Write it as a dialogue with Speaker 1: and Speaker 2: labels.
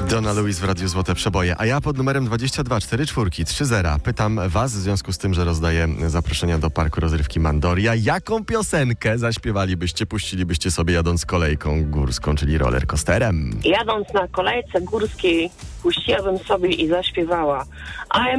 Speaker 1: Donna Lewis w Radiu Złote Przeboje. A ja pod numerem 224430 pytam was, w związku z tym, że rozdaję zaproszenia do Parku Rozrywki Mandoria, jaką piosenkę zaśpiewalibyście, puścilibyście sobie jadąc kolejką górską, czyli rollercoasterem?
Speaker 2: Jadąc na kolejce górskiej puściłabym sobie i zaśpiewała I'm